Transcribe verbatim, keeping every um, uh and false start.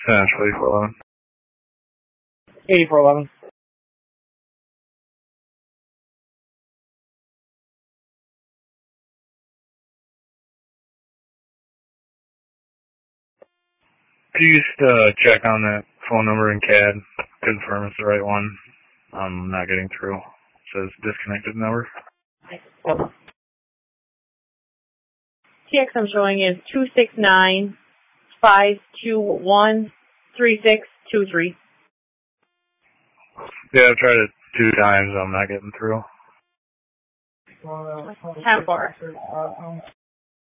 Essentially, four eleven. eighty-four eleven. Could you just uh, check on that phone number in C A D, confirm it's the right one? I'm not getting through. It says disconnected number. Oh. T X I'm showing is two six nine, five two one, three six two three. Yeah, I've tried it two times. I'm not getting through. ten four.